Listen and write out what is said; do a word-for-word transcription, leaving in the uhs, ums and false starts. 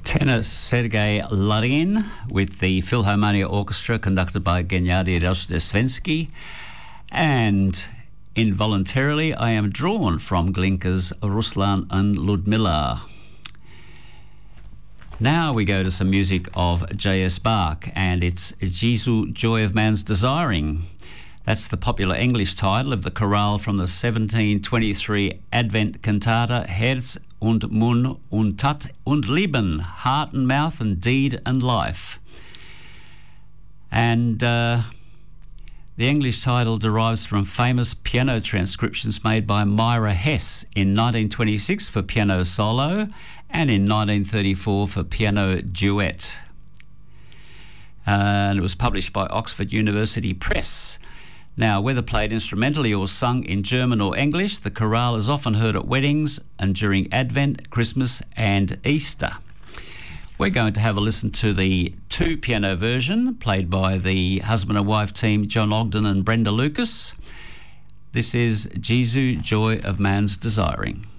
Tenor Sergei Larin with the Philharmonia Orchestra conducted by Gennady Rozhdestvensky. And involuntarily, I am drawn from Glinka's Ruslan and Ludmilla. Now we go to some music of J S Bach, and it's Jesu, Joy of Man's Desiring. That's the popular English title of the chorale from the seventeen twenty-three Advent cantata Herz und Mund und Tat und Leben, Heart and Mouth and Deed and Life. And uh, the English title derives from famous piano transcriptions made by Myra Hess in nineteen twenty-six for piano solo and in nineteen thirty-four for piano duet. Uh, and it was published by Oxford University Press. Now, whether played instrumentally or sung in German or English, the chorale is often heard at weddings and during Advent, Christmas and Easter. We're going to have a listen to the two-piano version played by the husband and wife team John Ogden and Brenda Lucas. This is Jesu, Joy of Man's Desiring.